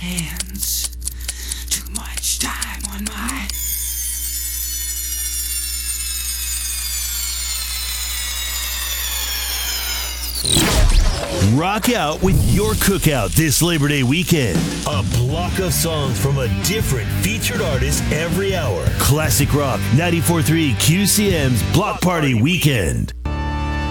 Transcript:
hands. Too much time on my... Rock out with your cookout this Labor Day weekend. A block of songs from a different featured artist every hour. Classic Rock 94.3 QCM's Block Party Weekend.